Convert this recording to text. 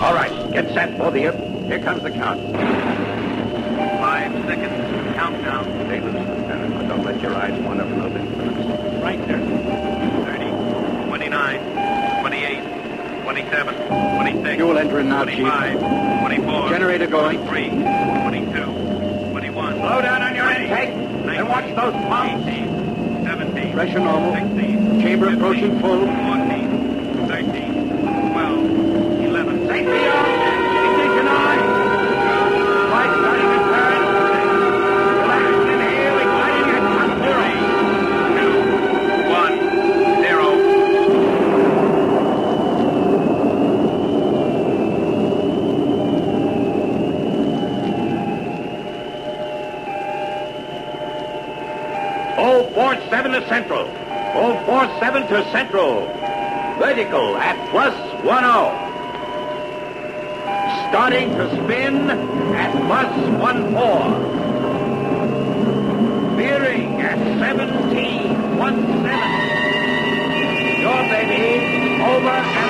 All right, get set, both of you. Here comes the count. 5 seconds. Countdown. Stay loose, Lieutenant, but don't let your eyes wander from those instruments. Right there. 30, 29, 28, 27, 26. Fuel entering now, 25, 24. Generator going. 23, 22, 21. Slow down on your intake, and watch those pumps. 18, 17. Pressure normal. 16. Chamber 15, approaching full. 14, 13, 12, 11. Safety on! Ignition on! Light starting to turn. Relax in here, igniting your top 3, 2, 1, 0. Oh, 47 to Central. Oh, 47 to Central. Vertical at +10. Starting to spin at +14. Veering at 17. 17. Your baby over